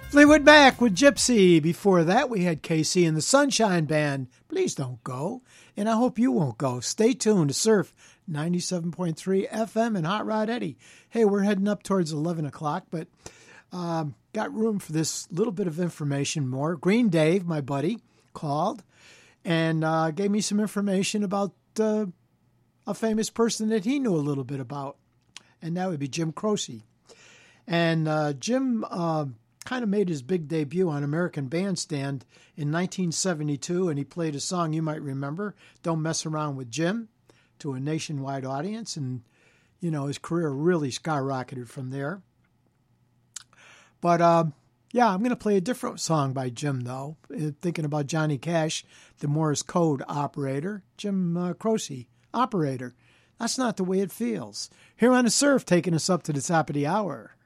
Fleetwood Mac with Gypsy. Before that, we had KC and the Sunshine Band. Please don't go, and I hope you won't go. Stay tuned to Surf 97.3 FM and Hot Rod Eddie. Hey, we're heading up towards 11 o'clock, but got room for this little bit of information more. Green Dave, my buddy, called and gave me some information about a famous person that he knew a little bit about, and that would be Jim Croce. And Jim kind of made his big debut on American Bandstand in 1972, and he played a song you might remember, Don't Mess Around with Jim, to a nationwide audience, and, you know, his career really skyrocketed from there. But, yeah, I'm going to play a different song by Jim, though, thinking about Johnny Cash, the Morse code operator, Jim Croce, operator. That's not the way it feels. Here on the Surf, taking us up to the top of the hour.